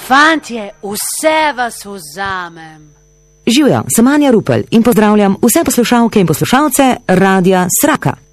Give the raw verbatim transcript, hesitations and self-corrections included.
Fantje, vse vas vzamem. Živjo, sem Anja Rupel in pozdravljam vse poslušalke in poslušalce Radia Sraka.